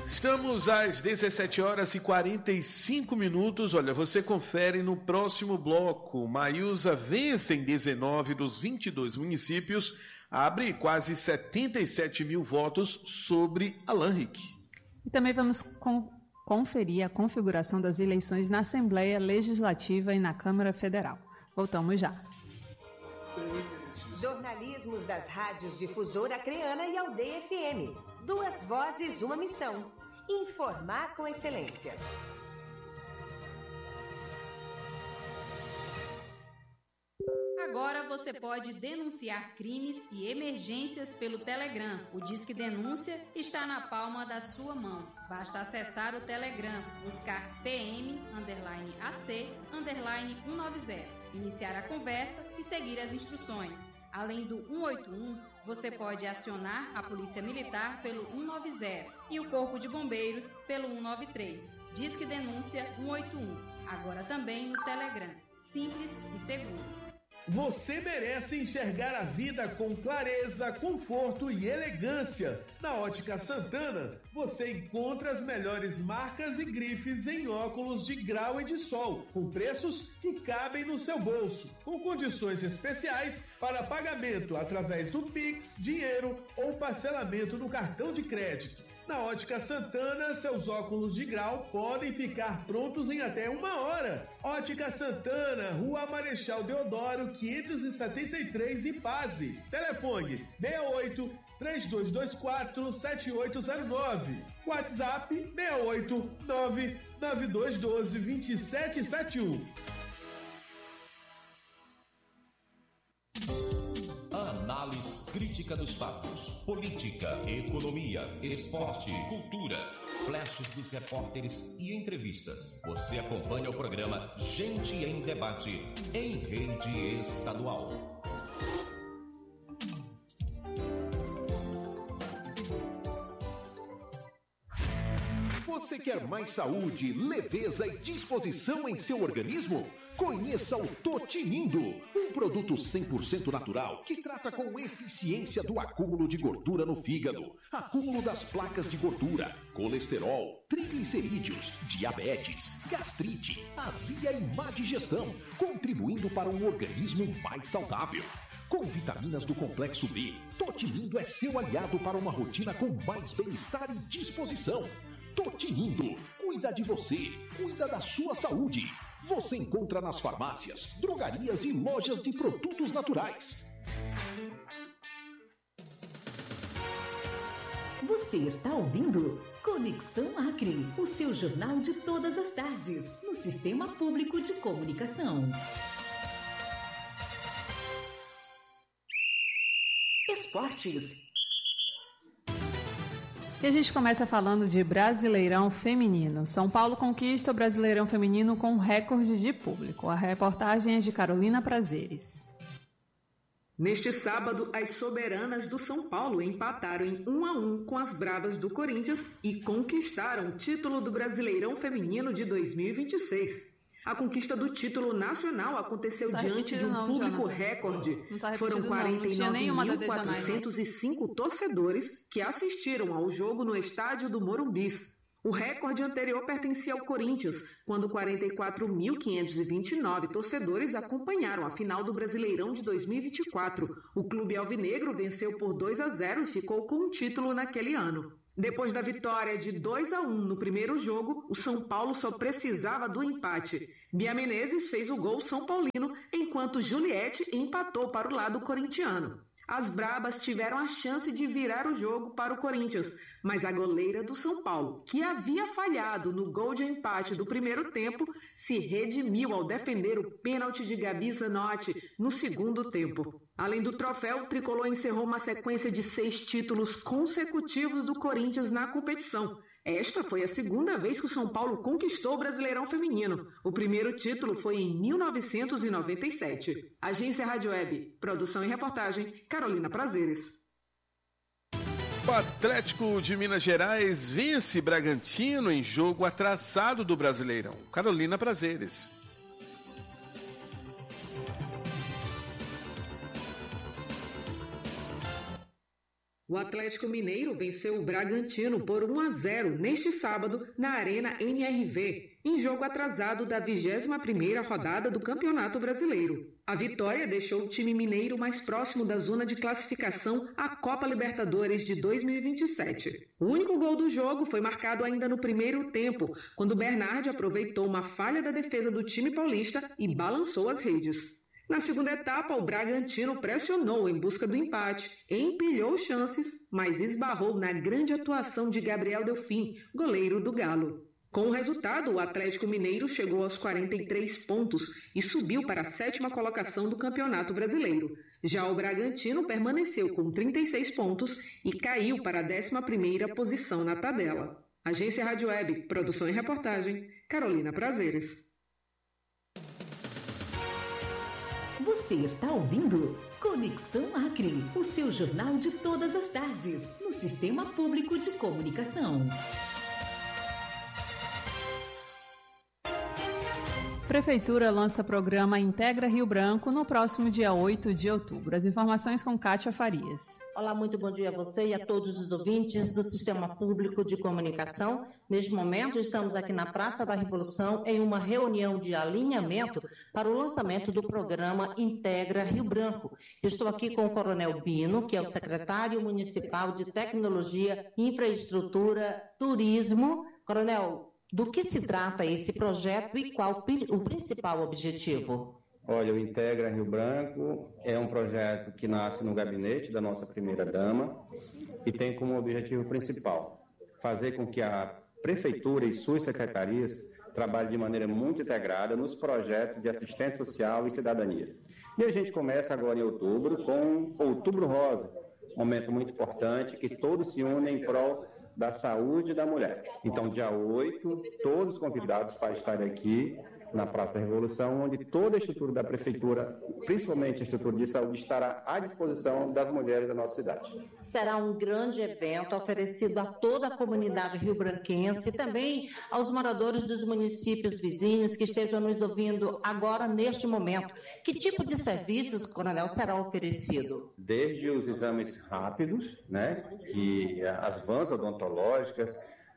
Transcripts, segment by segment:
Estamos às 17 horas e 45 minutos. Olha, você confere no próximo bloco. Maiúsa vence em 19 dos 22 municípios, abre quase 77 mil votos sobre Alan Rick. E também vamos conferir a configuração das eleições na Assembleia Legislativa e na Câmara Federal. Voltamos já. Jornalismos das rádios Difusora Acreana e Aldeia FM. 2 vozes, uma missão. Informar com excelência. Agora você pode denunciar crimes e emergências pelo Telegram. O Disque Denúncia está na palma da sua mão. Basta acessar o Telegram, buscar PM_AC_190, iniciar a conversa e seguir as instruções. Além do 181, você pode acionar a Polícia Militar pelo 190 e o Corpo de Bombeiros pelo 193. Disque Denúncia 181, agora também no Telegram. Simples e seguro. Você merece enxergar a vida com clareza, conforto e elegância. Na Ótica Santana, você encontra as melhores marcas e grifes em óculos de grau e de sol, com preços que cabem no seu bolso, com condições especiais para pagamento através do Pix, dinheiro ou parcelamento no cartão de crédito. Na Ótica Santana, seus óculos de grau podem ficar prontos em até 1 hora. Ótica Santana, Rua Marechal Deodoro, 573, Ipase. Telefone 68-3224-7809. WhatsApp 689-9212-2771. Análise crítica dos fatos, política, economia, esporte, cultura, flashes dos repórteres e entrevistas. Você acompanha o programa Gente em Debate, em rede estadual. Você quer mais saúde, leveza e disposição em seu organismo? Conheça o Totimindo, um produto 100% natural que trata com eficiência do acúmulo de gordura no fígado, acúmulo das placas de gordura, colesterol, triglicerídeos, diabetes, gastrite, azia e má digestão, contribuindo para um organismo mais saudável. Com vitaminas do complexo B, Totimindo é seu aliado para uma rotina com mais bem-estar e disposição. Totimindo, cuida de você, cuida da sua saúde. Você encontra nas farmácias, drogarias e lojas de produtos naturais. Você está ouvindo Conexão Acre, o seu jornal de todas as tardes, no Sistema Público de Comunicação. Esportes. E a gente começa falando de Brasileirão Feminino. São Paulo conquista o Brasileirão Feminino com recorde de público. A reportagem é de Carolina Prazeres. Neste sábado, as soberanas do São Paulo empataram em 1-1 com as bravas do Corinthians e conquistaram o título do Brasileirão Feminino de 2026. A conquista do título nacional aconteceu diante de um público recorde. Foram 49.405 torcedores que assistiram ao jogo no estádio do Morumbis. O recorde anterior pertencia ao Corinthians, quando 44.529 torcedores acompanharam a final do Brasileirão de 2024. O clube alvinegro venceu por 2-0 e ficou com o título naquele ano. Depois da vitória de 2-1 no primeiro jogo, o São Paulo só precisava do empate. Bia Menezes fez o gol são paulino, enquanto Juliette empatou para o lado corintiano. As brabas tiveram a chance de virar o jogo para o Corinthians, mas a goleira do São Paulo, que havia falhado no gol de empate do primeiro tempo, se redimiu ao defender o pênalti de Gabi Zanotti no segundo tempo. Além do troféu, o tricolor encerrou uma sequência de 6 títulos consecutivos do Corinthians na competição. Esta foi a segunda vez que o São Paulo conquistou o Brasileirão Feminino. O primeiro título foi em 1997. Agência Rádio Web, produção e reportagem, Carolina Prazeres. O Atlético de Minas Gerais vence Bragantino em jogo atrasado do Brasileirão. Carolina Prazeres. O Atlético Mineiro venceu o Bragantino por 1-0 neste sábado na Arena MRV, em jogo atrasado da 21ª rodada do Campeonato Brasileiro. A vitória deixou o time mineiro mais próximo da zona de classificação à Copa Libertadores de 2027. O único gol do jogo foi marcado ainda no primeiro tempo, quando Bernardi aproveitou uma falha da defesa do time paulista e balançou as redes. Na segunda etapa, o Bragantino pressionou em busca do empate, empilhou chances, mas esbarrou na grande atuação de Gabriel Delfim, goleiro do Galo. Com o resultado, o Atlético Mineiro chegou aos 43 pontos e subiu para a 7ª colocação do Campeonato Brasileiro. Já o Bragantino permaneceu com 36 pontos e caiu para a 11ª posição na tabela. Agência Rádio Web, produção e reportagem, Carolina Prazeres. Você está ouvindo Conexão Acre, o seu jornal de todas as tardes, no Sistema Público de Comunicação. Prefeitura lança programa Integra Rio Branco no próximo dia 8 de outubro. As informações com Kátia Farias. Olá, muito bom dia a você e a todos os ouvintes do Sistema Público de Comunicação. Neste momento, estamos aqui na Praça da Revolução em uma reunião de alinhamento para o lançamento do programa Integra Rio Branco. Eu estou aqui com o Coronel Bino, que é o secretário municipal de Tecnologia, Infraestrutura, Turismo. Coronel, do que se trata esse projeto e qual o principal objetivo? Olha, o Integra Rio Branco é um projeto que nasce no gabinete da nossa primeira-dama e tem como objetivo principal fazer com que a Prefeitura e suas secretarias trabalhem de maneira muito integrada nos projetos de assistência social e cidadania. E a gente começa agora em outubro com Outubro Rosa, um momento muito importante que todos se unem em prol da saúde da mulher. Então, dia 8, todos convidados para estar aqui na Praça da Revolução, onde toda a estrutura da Prefeitura, principalmente a estrutura de saúde, estará à disposição das mulheres da nossa cidade. Será um grande evento oferecido a toda a comunidade rio-branquense e também aos moradores dos municípios vizinhos que estejam nos ouvindo agora, neste momento. Que tipo de serviços, Coronel, será oferecido? Desde os exames rápidos, né, que as vans odontológicas,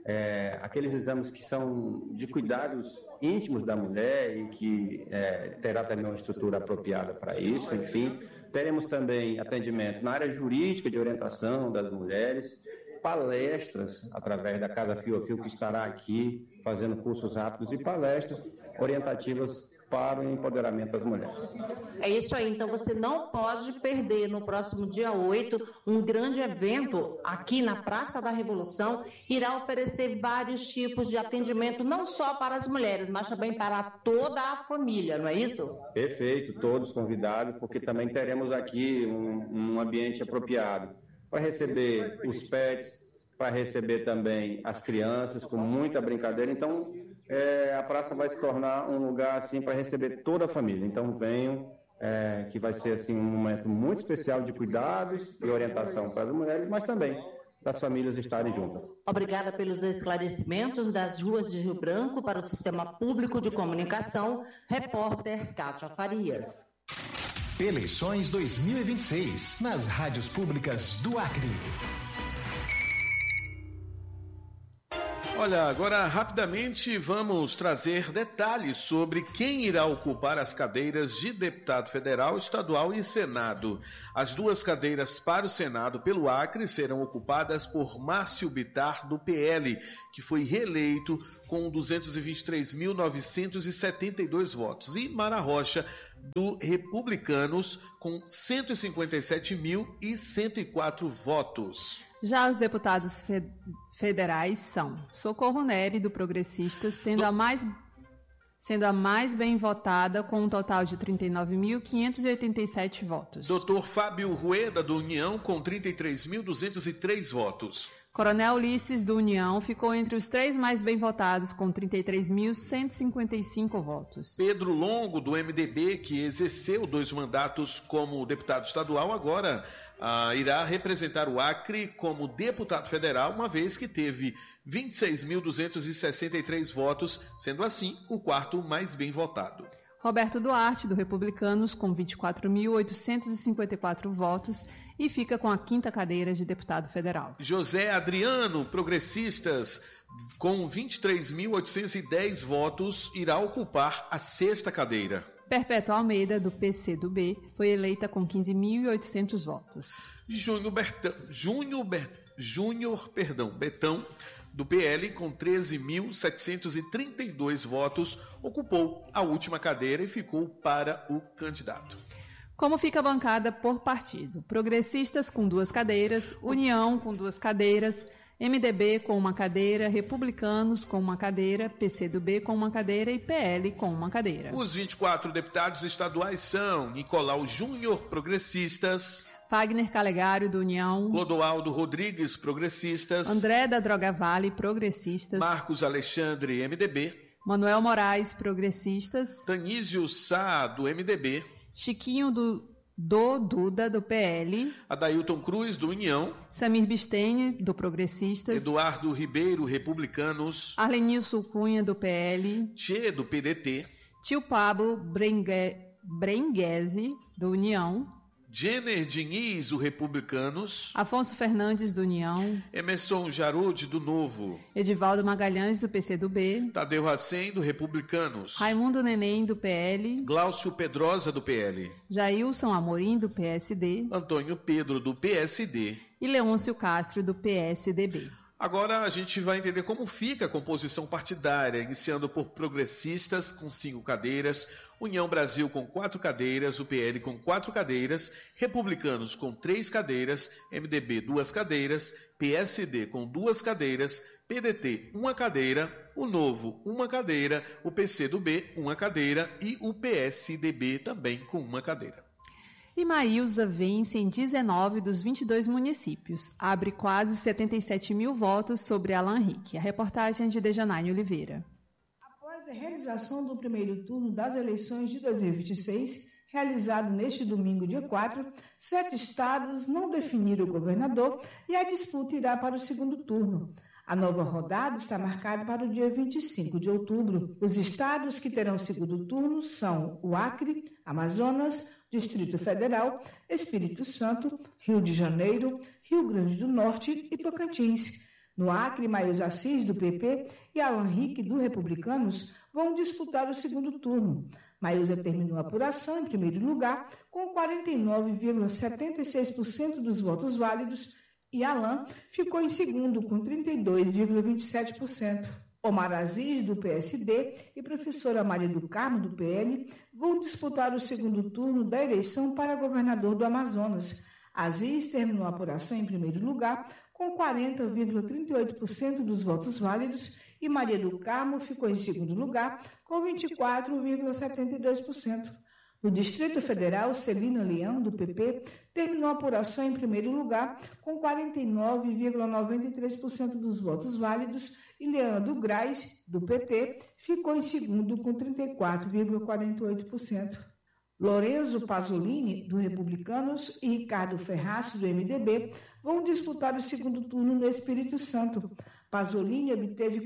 aqueles exames que são de cuidados íntimos da mulher e que terá também uma estrutura apropriada para isso, enfim. Teremos também atendimento na área jurídica de orientação das mulheres, palestras através da Casa Fio a Fio, que estará aqui fazendo cursos rápidos e palestras orientativas para o empoderamento das mulheres. É isso aí, então você não pode perder no próximo dia 8 um grande evento aqui na Praça da Revolução. Irá oferecer vários tipos de atendimento, não só para as mulheres, mas também para toda a família, não é isso? Perfeito, todos convidados, porque também teremos aqui um ambiente apropriado para receber os pets, para receber também as crianças com muita brincadeira. Então, a praça vai se tornar um lugar assim para receber toda a família. Então venham, que vai ser assim um momento muito especial de cuidados e orientação para as mulheres, mas também das famílias estarem juntas. Obrigada pelos esclarecimentos das ruas de Rio Branco para o Sistema Público de Comunicação. Repórter Kátia Farias. Eleições 2026 nas rádios públicas do Acre. Olha, agora rapidamente vamos trazer detalhes sobre quem irá ocupar as cadeiras de deputado federal, estadual e Senado. As duas cadeiras para o Senado pelo Acre serão ocupadas por Márcio Bittar, do PL, que foi reeleito com 223.972 votos, e Mara Rocha, do Republicanos, com 157.104 votos. Já os deputados federais são Socorro Nery, do Progressistas, sendo a mais bem votada, com um total de 39.587 votos. Dr. Fábio Rueda, do União, com 33.203 votos. Coronel Ulisses, do União, ficou entre os três mais bem votados, com 33.155 votos. Pedro Longo, do MDB, que exerceu 2 mandatos como deputado estadual, agora irá representar o Acre como deputado federal, uma vez que teve 26.263 votos, sendo assim o quarto mais bem votado. Roberto Duarte, do Republicanos, com 24.854 votos, e fica com a 5ª cadeira de deputado federal. José Adriano, Progressistas, com 23.810 votos, irá ocupar a 6ª cadeira. Perpétua Almeida, do PCdoB, foi eleita com 15.800 votos. Júnior Betão, do PL, com 13.732 votos, ocupou a última cadeira e ficou para o candidato. Como fica a bancada por partido? Progressistas com 2 cadeiras, União com 2 cadeiras, MDB com 1 cadeira, Republicanos com 1 cadeira, PCdoB com 1 cadeira e PL com 1 cadeira. Os 24 deputados estaduais são Nicolau Júnior, Progressistas; Fagner Calegário, do União; Clodoaldo Rodrigues, Progressistas; André da Droga Vale, Progressistas; Marcos Alexandre, MDB; Manuel Moraes, Progressistas; Tanísio Sá, do MDB; Chiquinho do Duda, do PL; Adailton Cruz, do União; Samir Bistene, do Progressistas; Eduardo Ribeiro, Republicanos; Arlenilson Cunha, do PL; Tchê, do PDT; Tio Pablo Brenguese, do União; Jenner Diniz, do Republicanos; Afonso Fernandes, do União; Emerson Jarude, do Novo; Edivaldo Magalhães, do PCdoB; Tadeu Hacem, do Republicanos; Raimundo Neném, do PL; Glaucio Pedrosa, do PL; Jailson Amorim, do PSD; Antônio Pedro, do PSD; e Leôncio Castro, do PSDB. Agora a gente vai entender como fica a composição partidária, iniciando por Progressistas com 5 cadeiras, União Brasil com 4 cadeiras, o PL com 4 cadeiras, Republicanos com 3 cadeiras, MDB 2 cadeiras, PSD com 2 cadeiras, PDT 1 cadeira, o Novo 1 cadeira, o PCdoB 1 cadeira e o PSDB também com 1 cadeira. E Maílza vence em 19 dos 22 municípios. Abre quase 77 mil votos sobre Alan Rick. A reportagem é de Dejanaine Oliveira. Após a realização do primeiro turno das eleições de 2026, realizado neste domingo, dia 4, 7 estados não definiram o governador e a disputa irá para o segundo turno. A nova rodada está marcada para o dia 25 de outubro. Os estados que terão o segundo turno são o Acre, Amazonas, Distrito Federal, Espírito Santo, Rio de Janeiro, Rio Grande do Norte e Tocantins. No Acre, Maílza Assis, do PP, e Alan Rick, do Republicanos, vão disputar o segundo turno. Maílza terminou a apuração em primeiro lugar, com 49,76% dos votos válidos, e Alan ficou em segundo, com 32,27%. Omar Aziz, do PSD, e professora Maria do Carmo, do PL, vão disputar o segundo turno da eleição para governador do Amazonas. Aziz terminou a apuração em primeiro lugar, com 40,38% dos votos válidos, e Maria do Carmo ficou em segundo lugar, com 24,72%. No Distrito Federal, Celina Leão, do PP, terminou a apuração em primeiro lugar, com 49,93% dos votos válidos, e Leandro Grais, do PT, ficou em segundo, com 34,48%. Lorenzo Pasolini, do Republicanos, e Ricardo Ferraz, do MDB, vão disputar o segundo turno no Espírito Santo. Pasolini obteve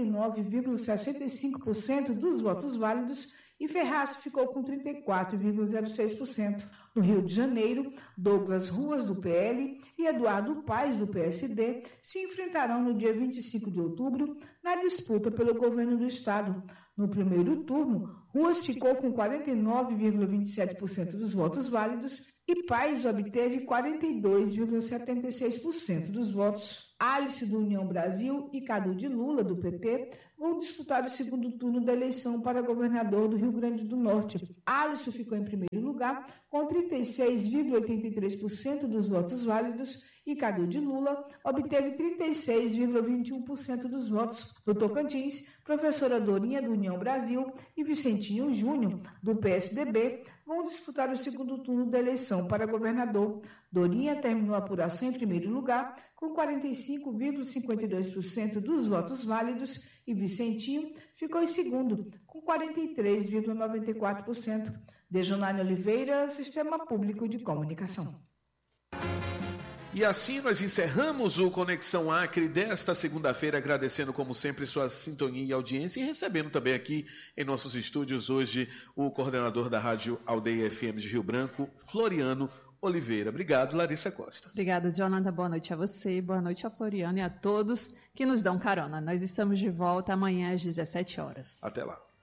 49,65% dos votos válidos e Ferraz ficou com 34,06%. No Rio de Janeiro, Douglas Ruas, do PL, e Eduardo Paes, do PSD, se enfrentarão no dia 25 de outubro na disputa pelo governo do estado. No primeiro turno, Ruas ficou com 49,27% dos votos válidos e Paes obteve 42,76% dos votos. Alice, do União Brasil, e Cadu de Lula, do PT, vão disputar o segundo turno da eleição para governador do Rio Grande do Norte. Alice ficou em primeiro lugar, com 36,83% dos votos válidos, e Cadu de Lula obteve 36,21% dos votos. No Tocantins, professora Dorinha, do União Brasil, e Vicentinho Júnior, do PSDB, vão disputar o segundo turno da eleição para governador. Dorinha terminou a apuração em primeiro lugar, com 45,52% dos votos válidos, e Vicentinho ficou em segundo, com 43,94%. Dejanaine Oliveira, Sistema Público de Comunicação. E assim nós encerramos o Conexão Acre desta segunda-feira, agradecendo como sempre sua sintonia e audiência e recebendo também aqui em nossos estúdios hoje o coordenador da Rádio Aldeia FM de Rio Branco, Floriano Oliveira. Obrigado, Larissa Costa. Obrigada, Jonathan. Boa noite a você, boa noite a Floriano e a todos que nos dão carona. Nós estamos de volta amanhã às 17 horas. Até lá.